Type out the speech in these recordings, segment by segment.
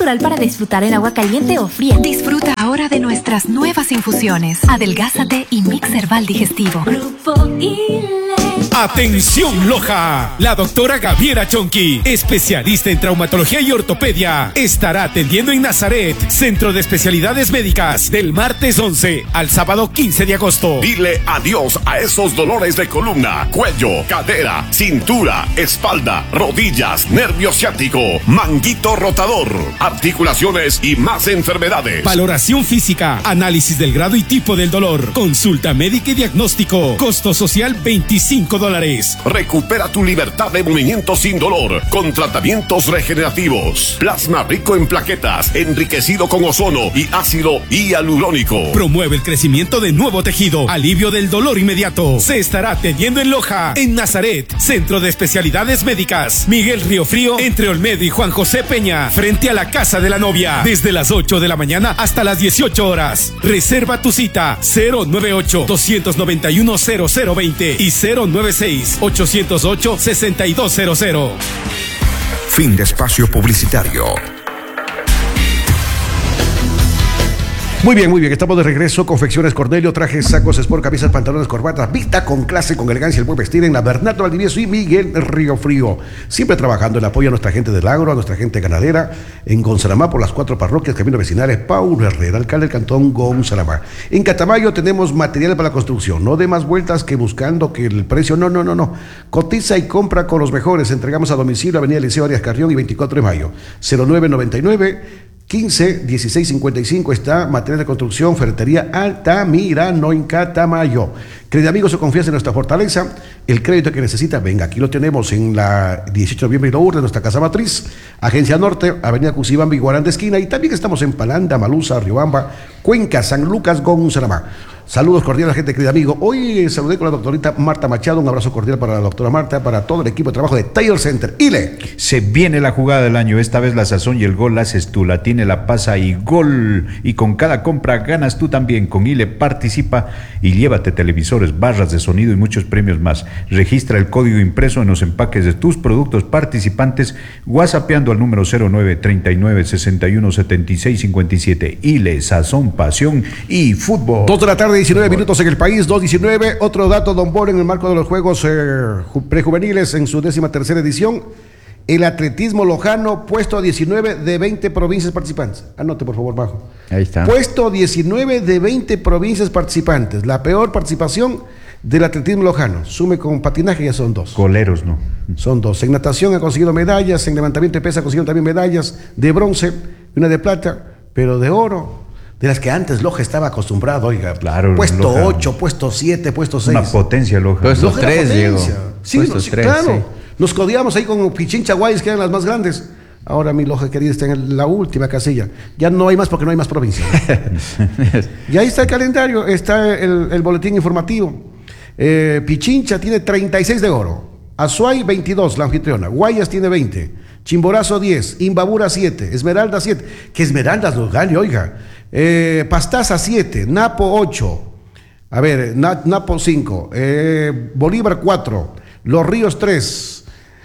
natural para disfrutar en agua caliente o fría. Disfruta ahora de nuestras nuevas infusiones. Adelgázate y Mix Herbal Digestivo. Grupo ILE. Atención Loja, la doctora Gabriela Chonqui, especialista en traumatología y ortopedia, estará atendiendo en Nazaret, Centro de Especialidades Médicas, del martes 11 al sábado 15 de agosto. Dile adiós a esos dolores de columna, cuello, cadera, cintura, espalda, rodillas, nervio ciático, manguito rotador, articulaciones y más enfermedades. Valoración física, análisis del grado y tipo del dolor, consulta médica y diagnóstico, costo social $25. Recupera tu libertad de movimiento sin dolor con tratamientos regenerativos. Plasma rico en plaquetas, enriquecido con ozono y ácido hialurónico. Promueve el crecimiento de nuevo tejido, alivio del dolor inmediato. Se estará atendiendo en Loja, en Nazaret, Centro de Especialidades Médicas, Miguel Riofrío, entre Olmedo y Juan José Peña, frente a la Casa de la Novia, desde las 8 de la mañana hasta las 18 horas. Reserva tu cita 098-291-0020 y 096-808-6200. Fin de espacio publicitario. Muy bien, estamos de regreso. Confecciones Cornelio, trajes, sacos, sport, camisas, pantalones, corbatas, vista con clase, con elegancia, el buen vestir en la Bernardo Valdivieso y Miguel Riofrío. Siempre trabajando en apoyo a nuestra gente del agro, a nuestra gente ganadera, en Gonzaramá, por las 4 parroquias, caminos vecinales, Paulo Herrera, alcalde del cantón Gonzaramá. En Catamayo tenemos material para la construcción, no de más vueltas que buscando que el precio, no. Cotiza y compra con los mejores. Entregamos a domicilio, Avenida Liceo Arias Carrión y 24 de mayo, 0999 15-1655 está material de construcción, ferretería Altamirano en Catamayo. Crédito Amigos, su confianza en nuestra fortaleza. El crédito que necesita, venga, aquí lo tenemos en la 18 de noviembre y Lourdes, nuestra casa matriz, Agencia Norte, Avenida Cusibamba y Guarán de esquina, y también estamos en Palanda, Malusa, Riobamba, Cuenca, San Lucas, Gonzaramá. Saludos cordiales a la gente, querido amigo. Hoy saludé con la doctorita Marta Machado. Un abrazo cordial para la doctora Marta, para todo el equipo de trabajo de Taylor Center. ILE. Se viene la jugada del año. Esta vez la sazón y el gol la haces tú. La tiene, la pasa y gol. Y con cada compra ganas tú también. Con ILE participa y llévate televisores, barras de sonido y muchos premios más. Registra el código impreso en los empaques de tus productos participantes, whatsappeando al número 0939-617657. ILE, sazón, pasión y fútbol. 2 de la tarde, 19 minutos en el país, 2:19. Otro dato, Don Bor, en el marco de los Juegos Prejuveniles en su 13ª edición, el atletismo lojano, puesto 19 de 20 provincias participantes. Anote, por favor, bajo. Ahí está. Puesto 19 de 20 provincias participantes. La peor participación del atletismo lojano. Sume con patinaje, ya son 2. Coleros, ¿no? Son 2. En natación ha conseguido medallas, en levantamiento de pesa ha conseguido también medallas de bronce, una de plata, pero de oro, de las que antes Loja estaba acostumbrado, oiga. Claro. Puesto Loja, 8, puesto 7, puesto 6. Una potencia Loja. Puesto Loja 3 llegó. Sí, Puesto sí, 3, claro. sí. Nos codiamos ahí con Pichincha, Guayas, que eran las más grandes. Ahora mi Loja querida está en la última casilla. Ya no hay más porque no hay más provincias. Y ahí está el calendario, está el boletín informativo. Pichincha tiene 36 de oro. Azuay 22, la anfitriona. Guayas tiene 20. Chimborazo 10. Imbabura 7. Esmeralda 7. ¿Qué Esmeraldas los gane, oiga? Pastaza 7. Napo 8. A ver, Napo 5. Bolívar 4. Los Ríos 3.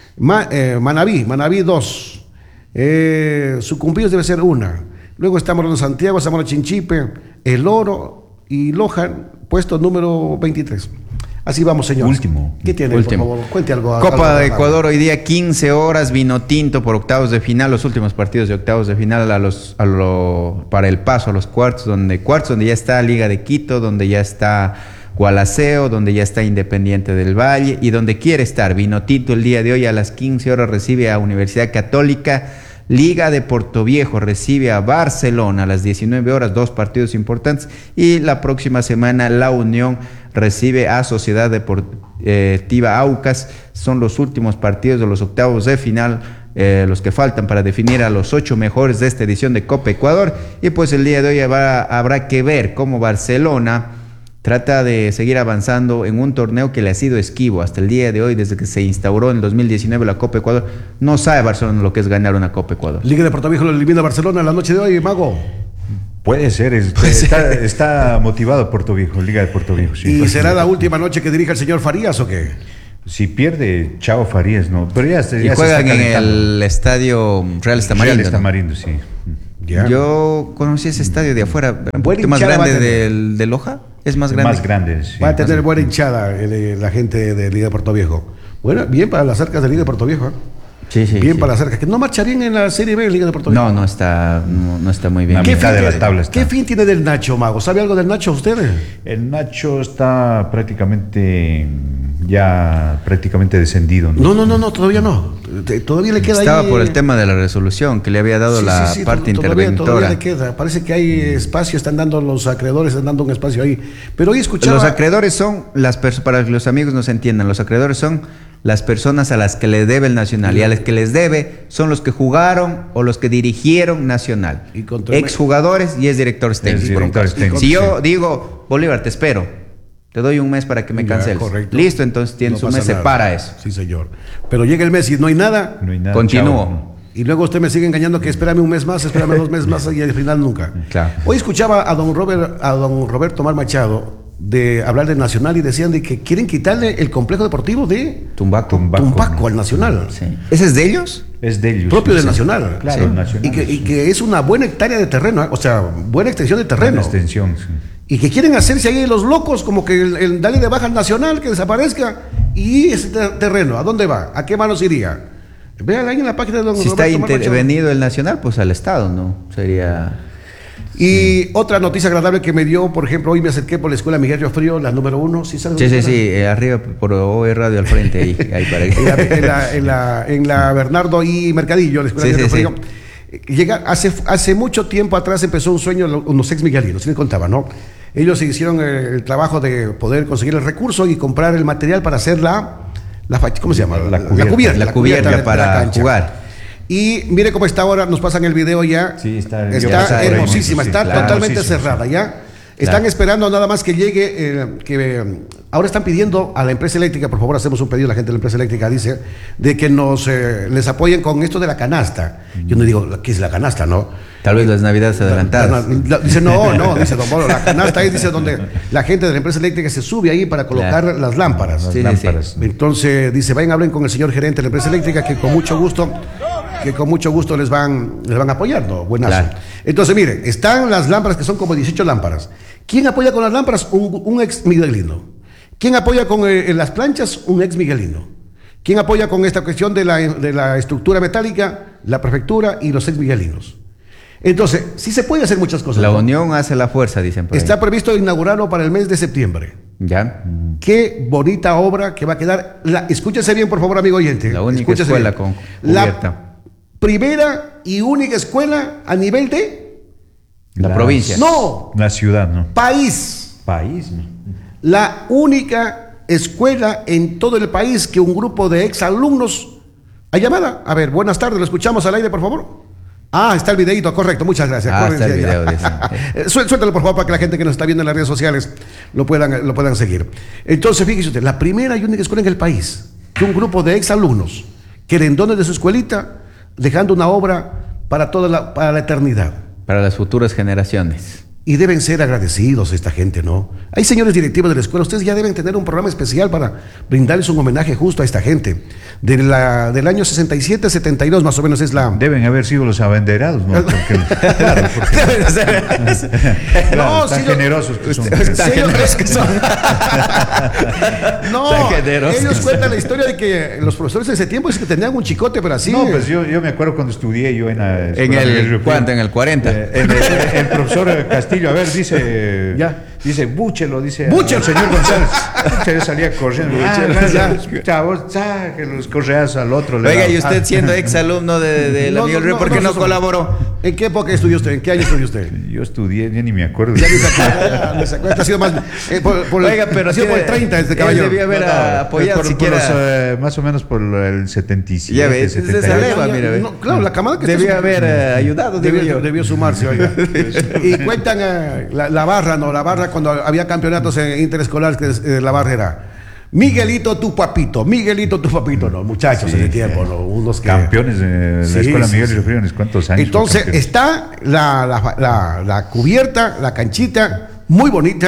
Manaví 2. Sucumbíos debe ser 1. Luego estamos en Santiago, estamos en Chinchipe, El Oro y Loja, puesto número 23. Así vamos, señor. Último. ¿Qué tiene, Último. por favor? Cuente algo. Copa de Ecuador hoy día 15 horas, vino tinto por octavos de final, los últimos partidos de octavos de final para el paso a los cuartos donde ya está Liga de Quito, donde ya está Gualaceo, donde ya está Independiente del Valle y donde quiere estar. Vino tinto el día de hoy a las 15 horas recibe a Universidad Católica. Liga de Portoviejo recibe a Barcelona a las 19 horas, 2 partidos importantes. Y la próxima semana La Unión recibe a Sociedad Deportiva Aucas. Son los últimos partidos de los octavos de final, los que faltan para definir a los 8 mejores de esta edición de Copa Ecuador. Y pues el día de hoy habrá que ver cómo Barcelona trata de seguir avanzando en un torneo que le ha sido esquivo hasta el día de hoy, desde que se instauró en el 2019 la Copa Ecuador. No sabe Barcelona lo que es ganar una Copa Ecuador. Liga de Portoviejo lo elimina a Barcelona en la noche de hoy, Mago. Puede ser, está motivado Portoviejo, Liga de Portoviejo. Sí, ¿Y será la última noche que dirija el señor Farías o qué? Si pierde, chao Farías, ¿no? Pero Y ya se juegan está en calentando. el estadio Real Estamarindo. Real ¿no? Estamarindo, sí. Ya. Yo conocí ese estadio de afuera, un poquito más hinchada grande va a tener. de Loja. Es más grande. Más grande, sí. Va a tener buena hinchada la gente de Liga de Puerto Viejo. Bueno, bien para las arcas de Liga de Puerto Viejo. ¿Eh? Sí, sí. Bien sí. para las arcas. Que no marcharían en la Serie B de Liga de Puerto Viejo. No está muy bien. La ¿Qué mitad fin de la tiene- tabla está. ¿Qué fin tiene del Nacho, Mago? ¿Sabe algo del Nacho usted? El Nacho está prácticamente descendido, ¿no? No, todavía no. Todavía le queda Estaba ahí. por el tema de la resolución que le había dado Sí, la sí, sí, parte todavía interventora. le queda. Parece que hay espacio, están dando los acreedores, están dando un espacio ahí. Pero hoy escuchaba. Los acreedores son para que los amigos nos entiendan, los acreedores son las personas a las que le debe el Nacional y a las que les debe son los que jugaron o los que dirigieron Nacional. Y contra- Exjugadores y es directores técnicos. directores técnicos, Si yo sí. digo, Bolívar, te espero, te doy un mes para que me Ya, canceles. correcto. Listo, entonces tienes No un pasa mes, nada. separa eso. Sí, señor. Pero llega el mes y no hay nada. No hay nada. Continúo. chao. Y luego usted me sigue engañando que espérame un mes más, espérame 2 meses más y al final nunca. Claro. Hoy escuchaba a don Roberto Mar Machado de hablar del Nacional y decían de que quieren quitarle el complejo deportivo de Tumbaco. Tumbaco al Nacional. Sí. ¿Ese es de ellos? Es de ellos. Propio sí, del sí. Nacional. Claro, Sí. Nacional. Y que es una buena hectárea de terreno, o sea, buena extensión de terreno. Buena extensión, sí. Y que quieren hacerse ahí los locos, como que el dale de baja al Nacional, que desaparezca. Y ese terreno, ¿a dónde va? ¿A qué manos iría? Vean ahí en la página de don Si está Roberto Mar Machado. intervenido el Nacional, pues al Estado, ¿no? Sería... Y otra noticia agradable que me dio, por ejemplo, hoy me acerqué por la escuela Miguel Río Frío, la número 1. ¿Sí sabes Sí, dónde sí, está? sí, arriba por OE Radio al frente, ahí para que... En la Bernardo y Mercadillo, la escuela Sí, Miguel sí, Río Frío. Llega, hace mucho tiempo atrás empezó un sueño, unos ex miguelinos, ¿sí me contaba, no? Ellos hicieron el trabajo de poder conseguir el recurso y comprar el material para hacer ¿cómo se llama? La cubierta. La cubierta de la para cancha. jugar. Y mire cómo está ahora, nos pasan el video ya. Sí, está por ahí, hermosísima, sí, está claro, totalmente hermosísima, cerrada sí. ya. Están esperando nada más que llegue, ahora están pidiendo a la empresa eléctrica, por favor hacemos un pedido a la gente de la empresa eléctrica, dice, de que les apoyen con esto de la canasta. Yo no digo, ¿qué es la canasta, no? Tal vez las navidades adelantadas. Dice, no, dice Don Bolo, la canasta es, dice, donde la gente de la empresa eléctrica se sube ahí para colocar Claro. las lámparas. Sí, sí, Lámparas. Entonces dice, vayan, hablen con el señor gerente de la empresa eléctrica que con mucho gusto les van a apoyar, ¿no? Buenazo. Claro. Entonces, mire, están las lámparas que son como 18 lámparas. ¿Quién apoya con las lámparas? Un ex miguelino. ¿Quién apoya con las planchas? Un ex miguelino. ¿Quién apoya con esta cuestión de la estructura metálica? La prefectura y los ex miguelinos. Entonces, sí se puede hacer muchas cosas. La ¿no? unión hace la fuerza, dicen por ahí. Está previsto inaugurarlo para el mes de septiembre. ¿Ya? Qué bonita obra que va a quedar. Escúchese bien, por favor, amigo oyente. La única Escúchese escuela bien. con La cubierta. primera y única escuela a nivel de La provincia. no La ciudad, ¿no? país. País, ¿no? La única escuela en todo el país que un grupo de exalumnos ha llamada. A ver, buenas tardes, lo escuchamos al aire, por favor. Ah, está el videito, correcto, muchas gracias. Ah, está el Córrense video, ahí. Suéltalo, por favor, para que la gente que nos está viendo en las redes sociales lo puedan seguir. Entonces, fíjese usted, la primera y única escuela en el país que un grupo de exalumnos quieren dones de su escuelita, dejando una obra para la eternidad. Para las futuras generaciones. Y deben ser agradecidos esta gente, ¿no? Hay señores directivos de la escuela, ustedes ya deben tener un programa especial para brindarles un homenaje justo a esta gente. Del año 67-72 más o menos es la... Deben haber sido los abanderados, ¿no? Porque, claro, No, tan sí, generosos que son. Tan generosos que son. No, Tan generosos. ellos cuentan la historia de que los profesores de ese tiempo es que tenían un chicote, pero así... No, pues yo me acuerdo cuando estudié yo en la En escuela Miguel Río Frío. ¿cuánto? En el 40. El profesor Castillo, a ver, dice, Ya. dice, búchelo, dice Búchelo. al señor González. Pucha, yo salía corriendo. Búchelo. Chavos, que los correas al otro. le Oiga, daba. y usted siendo ex alumno de la Miguel Río, ¿por qué no colaboró? ¿En qué época estudió usted? ¿En qué año estudió usted? Yo estudié, ya ni me acuerdo. Ya ni se acuerda, ni se acuerda, ha sido más... Oiga, pero ha sido por el 30 este él caballero. debió haber apoyado por siquiera. los, más o menos por el 77. Ya ves, es de esa 78. leva, mira. No, claro, la camada que está Debió haber ayudado, digo yo. debió sumarse, oiga. Y cuentan la barra, ¿no? La barra cuando había campeonatos interescolares, que la barra era Miguelito tu papito, no, muchachos Sí, en el tiempo, ¿no? Unos que... Campeones de la Sí, escuela sí, Miguel sí. Río Frío, ¿en cuántos años? Entonces fue campeón? está la cubierta, la canchita, muy bonita,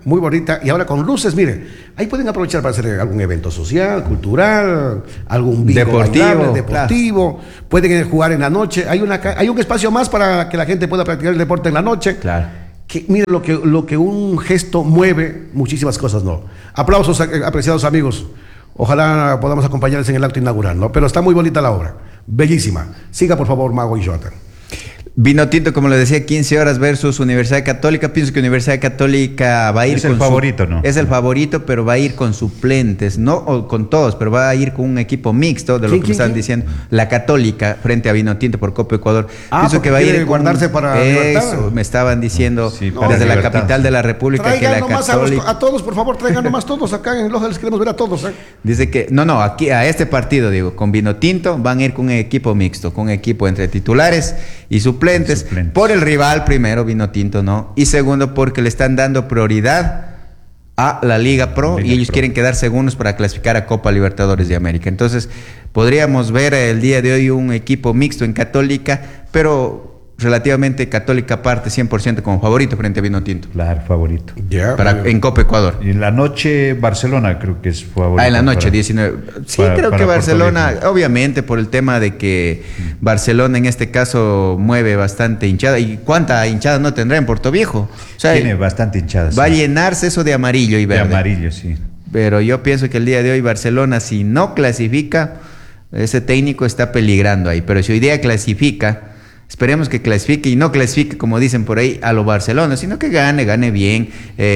muy bonita. Y ahora con luces, mire, ahí pueden aprovechar para hacer algún evento social, cultural, algún bingo deportivo. Pueden jugar en la noche. Hay un espacio más para que la gente pueda practicar el deporte en la noche. Claro. Que, mire lo que un gesto mueve, muchísimas cosas, ¿no? Aplausos, apreciados amigos. Ojalá podamos acompañarles en el acto inaugural, ¿no? Pero está muy bonita la obra, bellísima. Siga, por favor, Mago y Jonathan. Vinotinto, como le decía, 15 horas versus Universidad Católica. Pienso que Universidad Católica va a ir es el favorito, ¿no? Es el favorito, pero va a ir con suplentes, no con todos, pero va a ir con un equipo mixto de lo que me están diciendo. La Católica frente a Vinotinto por Copa Ecuador. Pienso que va a ir guardarse para eso, me estaban diciendo desde la capital de la República. Traigan que la nomás a todos, por favor, traigan nomás todos. Acá en Loja les queremos ver a todos. Dice que, aquí a este partido, digo, con Vinotinto van a ir con un equipo mixto, con un equipo entre titulares y suplentes. Por el rival primero, Vinotinto, ¿no? Y segundo, porque le están dando prioridad a la Liga Pro y ellos quieren quedar segundos para clasificar a Copa Libertadores de América. Entonces, podríamos ver el día de hoy un equipo mixto en Católica, pero relativamente Católica parte 100% como favorito frente a Vinotinto. Claro, favorito. En Copa Ecuador. Y en la noche Barcelona creo que es favorito. En la noche 19. Sí, creo que Barcelona, obviamente por el tema de que Barcelona en este caso mueve bastante hinchada. ¿Y cuánta hinchada no tendrá en Puerto Viejo? O sea, tiene bastante hinchada. Va a llenarse eso de amarillo y verde. De amarillo, sí. Pero yo pienso que el día de hoy Barcelona, si no clasifica, ese técnico está peligrando ahí. Pero si hoy día clasifica, esperemos que clasifique y no clasifique, como dicen por ahí, a lo Barcelona, sino que gane bien,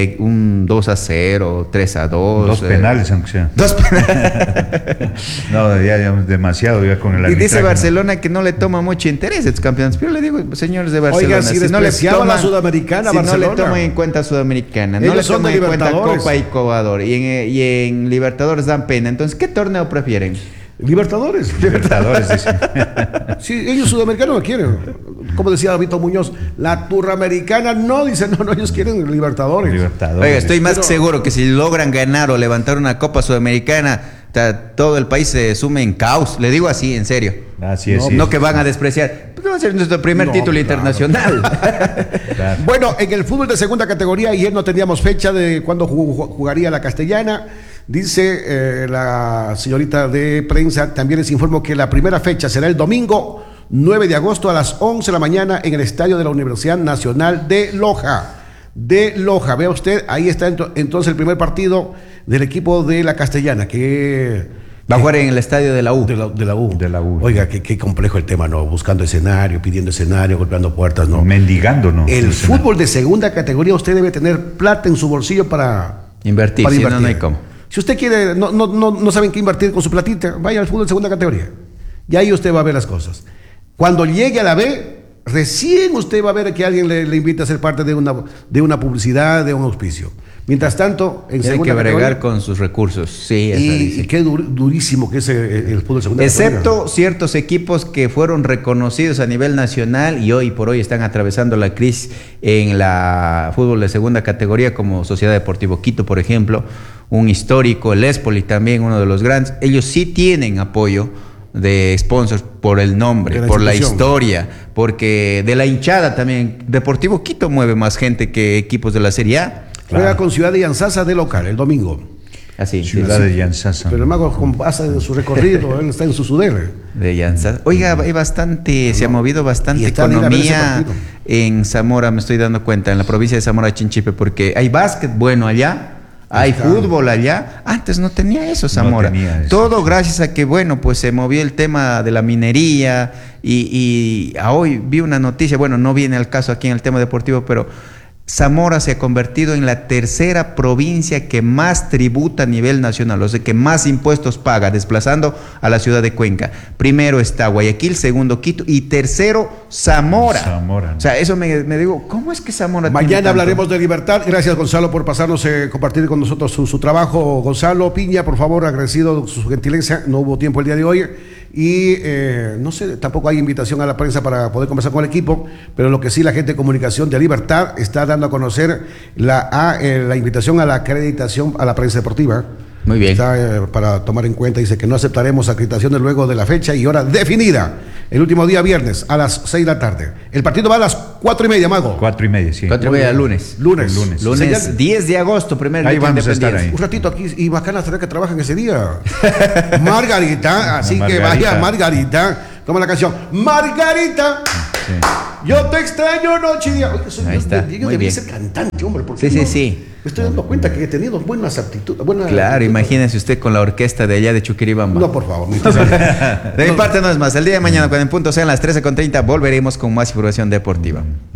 un 2-0, 3-2. Dos penales, aunque sea. Dos penales. No, ya demasiado ya con el arbitraje. Y dice Barcelona que no le toma mucho interés a estos campeones. Pero le digo, señores de Barcelona, oiga, si no les toma la Sudamericana, si Barcelona, no le toman en cuenta Sudamericana, ellos no le toman en cuenta Libertadores. Copa y Ecuador, y en Libertadores dan pena. Entonces, ¿qué torneo prefieren? Libertadores, dicen. Sí, ellos sudamericanos no quieren. Como decía Vito Muñoz, la turramericana no, dicen, no, ellos quieren Libertadores. Oiga, estoy más que seguro que si logran ganar o levantar una Copa Sudamericana, todo el país se sume en caos. Le digo así, en serio. Así es. No que van a despreciar. Va a ser nuestro primer título internacional. Claro. Bueno, en el fútbol de segunda categoría, ayer no teníamos fecha de cuándo jugaría la Castellana. Dice la señorita de prensa, también les informo que la primera fecha será el domingo 9 de agosto a las 11 de la mañana en el estadio de la Universidad Nacional de Loja. Vea usted, ahí está entonces el primer partido del equipo de la Castellana, que va a jugar en el estadio de la U. De la U. Oiga, qué complejo el tema, ¿no? Buscando escenario, pidiendo escenario, golpeando puertas, ¿no? Mendigando, ¿no? El fútbol de segunda categoría, usted debe tener plata en su bolsillo para invertir. Si no hay cómo. Si usted quiere, no saben qué invertir con su platita, vaya al fútbol de segunda categoría. Y ahí usted va a ver las cosas. Cuando llegue a la B, recién usted va a ver que alguien le invita a ser parte de una publicidad, de un auspicio. Mientras tanto, en segunda hay que bregar categoría, con sus recursos. Sí, y qué durísimo que es el fútbol de segunda categoría. Excepto ciertos equipos que fueron reconocidos a nivel nacional y hoy por hoy están atravesando la crisis en la fútbol de segunda categoría, como Sociedad Deportivo Quito, por ejemplo, un histórico, el Espoli también, uno de los grandes. Ellos sí tienen apoyo de sponsors por el nombre, por la historia, porque de la hinchada también. Deportivo Quito mueve más gente que equipos de la Serie A. Juega con Ciudad de Yanzasa de local el domingo. Así, Ciudad de Yanzasa. Pero el Mago hace su recorrido, él está en su sudere. De Yanzasa. Oiga, hay bastante, se ha movido bastante economía en Zamora, me estoy dando cuenta, en la provincia de Zamora Chinchipe, porque hay básquet bueno allá. Hay fútbol allá. Antes no tenía eso Zamora. Todo gracias a que, bueno, pues se movió el tema de la minería y hoy vi una noticia, bueno, no viene al caso aquí en el tema deportivo, pero Zamora se ha convertido en la tercera provincia que más tributa a nivel nacional, o sea, que más impuestos paga, desplazando a la ciudad de Cuenca. Primero está Guayaquil, segundo Quito y tercero Zamora. O sea, eso me digo, ¿cómo es que Zamora mañana hablaremos de Libertad. Gracias, Gonzalo, por pasarnos, compartir con nosotros su trabajo. Gonzalo Piña, por favor, agradecido su gentileza. No hubo tiempo el día de hoy. Y no sé, tampoco hay invitación a la prensa para poder conversar con el equipo, pero lo que sí, la gente de comunicación de Libertad está dando a conocer la invitación a la acreditación a la prensa deportiva Muy bien. Está para tomar en cuenta, dice que no aceptaremos acreditaciones luego de la fecha y hora definida. El último día viernes a las 6 de la tarde. El partido va a las 4:30, Mago. 4:30, sí. 4:30 lunes. Lunes. Lunes 10 de agosto, primer Ahí día de vamos a estar Independencia. ahí. Un ratito aquí y bacana será que trabajan ese día. Margarita, así que Margarita. vaya Margarita. Toma la canción. Margarita. Sí. Yo te extraño noche y día. Oye, Ahí está, yo muy debí bien. ser cantante, hombre. porque Sí, no- sí. Me estoy dando cuenta que he tenido buenas aptitudes. Claro, imagínese usted con la orquesta de allá de Chuquiribamba. No, por favor. De mi parte no es más. El día de mañana, cuando en punto sean las 13:30, volveremos con más información deportiva.